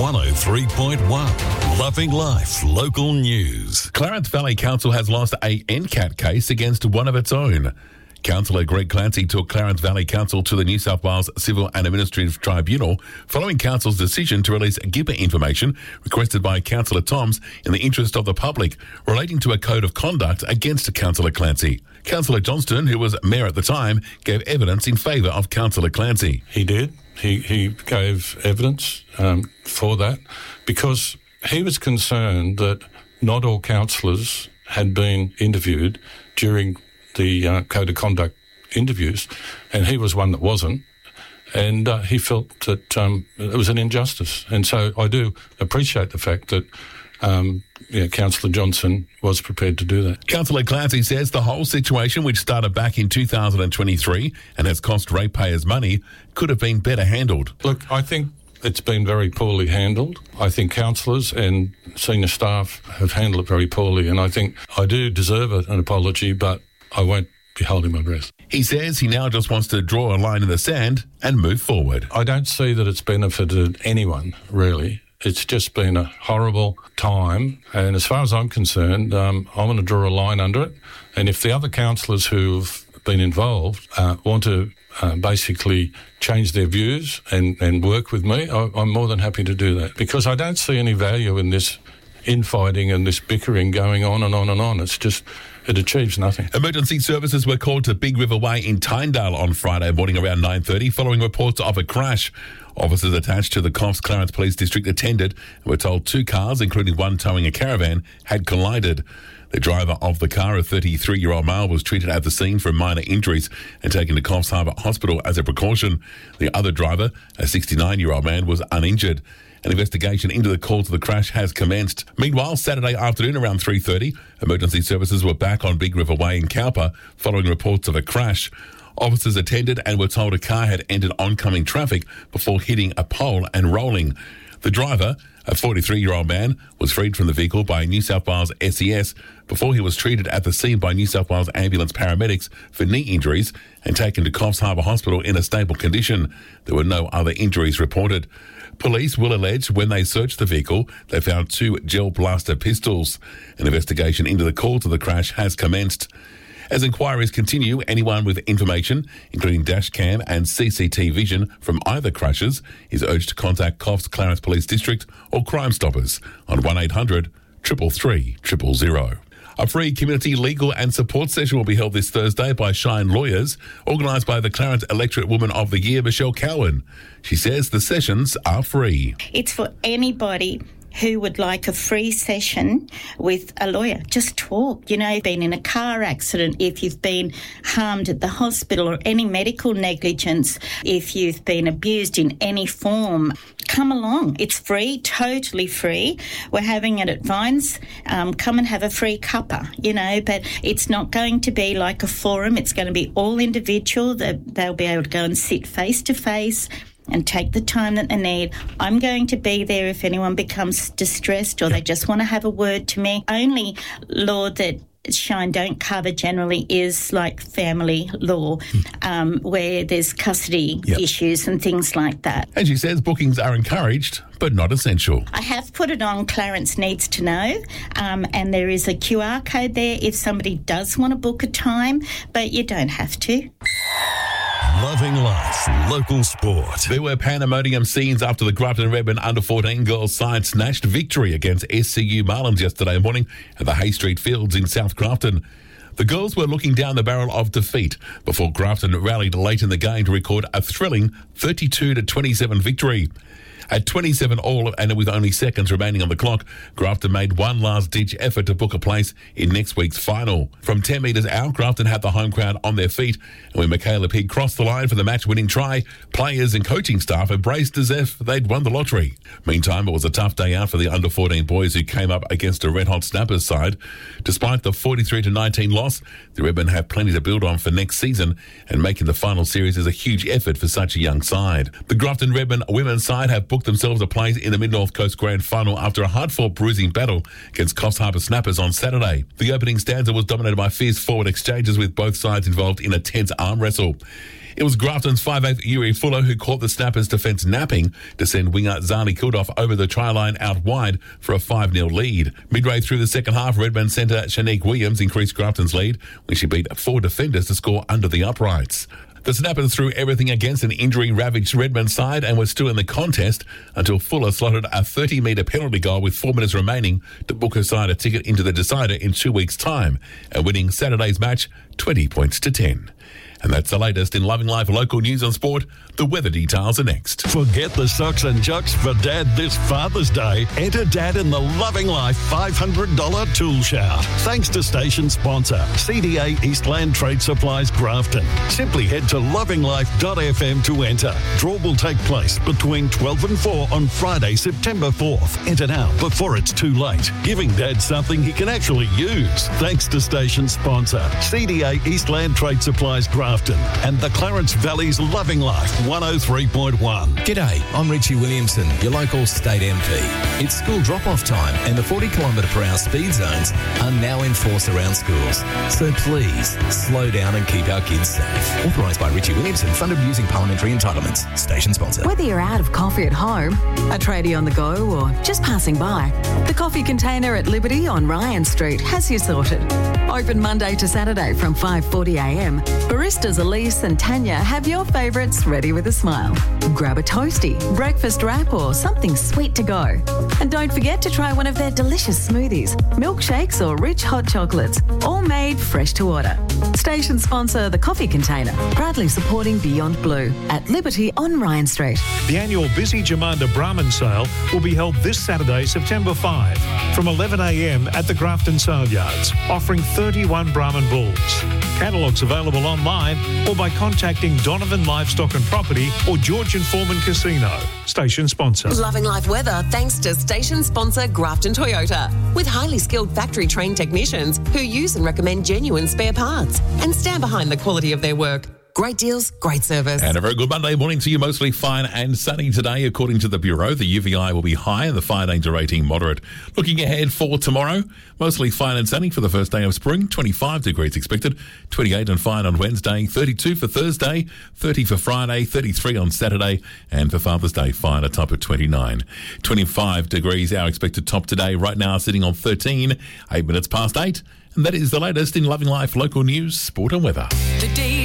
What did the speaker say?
103.1 Loving Life Local News. Clarence Valley Council has lost a NCAT case against one of its own. Councillor Greg Clancy took Clarence Valley Council to the New South Wales Civil and Administrative Tribunal following Council's decision to release GIPA information requested by Councillor Toms in the interest of the public relating to a code of conduct against Councillor Clancy. Councillor Johnston, who was mayor at the time, gave evidence in favour of Councillor Clancy. He did. He gave evidence for that because he was concerned that not all councillors had been interviewed during the Code of Conduct interviews, and he was one that wasn't, and he felt that it was an injustice. And so I do appreciate the fact that Councillor Johnson was prepared to do that. Councillor Clancy says the whole situation, which started back in 2023 and has cost ratepayers money, could have been better handled. Look, I think it's been very poorly handled. I think councillors and senior staff have handled it very poorly, and I think I do deserve an apology, but I won't be holding my breath. He says he now just wants to draw a line in the sand and move forward. I don't see that it's benefited anyone, really. It's just been a horrible time, and as far as I'm concerned, I'm going to draw a line under it, and if the other councillors who've been involved want to basically change their views and work with me, I'm more than happy to do that, because I don't see any value in this infighting and this bickering going on and on and on. It's just, it achieves nothing. Emergency services were called to Big River Way in Tynedale on Friday morning around 9:30 following reports of a crash. Officers attached to the Coffs Clarence Police District attended and were told two cars, including one towing a caravan, had collided. The driver of the car, a 33-year-old male, was treated at the scene for minor injuries and taken to Coffs Harbour Hospital as a precaution. The other driver, a 69-year-old man, was uninjured. An investigation into the cause of the crash has commenced. Meanwhile, Saturday afternoon around 3:30, emergency services were back on Big River Way in Cowper following reports of a crash. Officers attended and were told a car had entered oncoming traffic before hitting a pole and rolling. The driver, a 43-year-old man, was freed from the vehicle by New South Wales SES before he was treated at the scene by New South Wales ambulance paramedics for knee injuries and taken to Coffs Harbour Hospital in a stable condition. There were no other injuries reported. Police will allege when they searched the vehicle, they found two gel blaster pistols. An investigation into the cause of the crash has commenced. As inquiries continue, anyone with information, including dash cam and CCTV vision from either crashes, is urged to contact Coffs Clarence Police District or Crime Stoppers on 1800 333 000. A free community legal and support session will be held this Thursday by Shine Lawyers, organised by the Clarence Electorate Woman of the Year, Michelle Cowan. She says the sessions are free. It's for anybody who would like a free session with a lawyer. Just talk. You know, you've been in a car accident, if you've been harmed at the hospital or any medical negligence, if you've been abused in any form, come along. It's free, totally free. We're having it at Vines. Come and have a free cuppa, you know, but it's not going to be like a forum. It's going to be all individual. They'll be able to go and sit face to face and take the time that they need. I'm going to be there if anyone becomes distressed or they just want to have a word to me. Only law that Shine don't cover generally is like family law, where there's custody issues and things like that. And she says bookings are encouraged, but not essential. I have put it on Clarence Needs to Know, and there is a QR code there if somebody does want to book a time, but you don't have to. Loving Life Local Sport. There were pandemonium scenes after the Grafton Redmond under-14 girls side snatched victory against SCU Marlins yesterday morning at the Hay Street Fields in South Grafton. The girls were looking down the barrel of defeat before Grafton rallied late in the game to record a thrilling 32-27 victory. At 27 all and with only seconds remaining on the clock, Grafton made one last-ditch effort to book a place in next week's final. From 10 metres out, Grafton had the home crowd on their feet, and when Michaela Pig crossed the line for the match-winning try, players and coaching staff embraced as if they'd won the lottery. Meantime, it was a tough day out for the under-14 boys who came up against a red-hot Snappers side. Despite the 43-19 loss, the Redmen have plenty to build on for next season, and making the final series is a huge effort for such a young side. The Grafton Redmen women's side have booked themselves a place in the Mid-North Coast Grand Final after a hard-fought bruising battle against Coffs Harbour Snappers on Saturday. The opening stanza was dominated by fierce forward exchanges with both sides involved in a tense arm wrestle. It was Grafton's 5'8" Yuri Fuller who caught the Snappers' defence napping to send winger Zani Kildoff over the try line out wide for a 5-0 lead. Midway through the second half, Redmond centre Shanique Williams increased Grafton's lead when she beat 4 defenders to score under the uprights. The Snappers threw everything against an injury-ravaged Redmond side and were still in the contest until Fuller slotted a 30-metre penalty goal with 4 minutes remaining to book her side a ticket into the decider in 2 weeks' time, and winning Saturday's match 20 points to 10. And that's the latest in Loving Life local news and sport. The weather details are next. Forget the socks and jocks for Dad this Father's Day. Enter Dad in the Loving Life $500 tool shout. Thanks to station sponsor, CDA Eastland Trade Supplies Grafton. Simply head to lovinglife.fm to enter. Draw will take place between 12 and 4 on Friday, September 4th. Enter now before it's too late. Giving Dad something he can actually use. Thanks to station sponsor, CDA Eastland Trade Supplies Grafton and the Clarence Valley's Loving Life 103.1. G'day, I'm Richie Williamson, your local state MP. It's school drop-off time and the 40km/h speed zones are now enforced around schools. So please, slow down and keep our kids safe. Authorised by Richie Williamson, funded using parliamentary entitlements. Station sponsor. Whether you're out of coffee at home, a tradie on the go or just passing by, the coffee container at Liberty on Ryan Street has you sorted. Open Monday to Saturday from 5:40am. Baristas Elise and Tanya have your favourites ready with a smile. Grab a toasty, breakfast wrap or something sweet to go. And don't forget to try one of their delicious smoothies, milkshakes or rich hot chocolates, all made fresh to order. Station sponsor The Coffee Container, proudly supporting Beyond Blue at Liberty on Ryan Street. The annual Busy Jamanda Brahman sale will be held this Saturday, September 5, from 11am at the Grafton Sale Yards, offering 31 Brahman bulls. Catalogues available online or by contacting Donovan Livestock and Property or Georgian Foreman Casino. Station sponsor. Loving Life weather thanks to station sponsor Grafton Toyota. With highly skilled factory trained technicians who use and recommend genuine spare parts and stand behind the quality of their work. Great deals, great service. And a very good Monday morning to you. Mostly fine and sunny today, according to the Bureau. The UVI will be high and the fire danger rating moderate. Looking ahead for tomorrow, mostly fine and sunny for the first day of spring. 25 degrees expected, 28 and fine on Wednesday, 32 for Thursday, 30 for Friday, 33 on Saturday, and for Father's Day, fine a top of 29. 25 degrees our expected top today. Right now sitting on 13, 8 minutes past 8. And that is the latest in Loving Life local news, sport and weather. The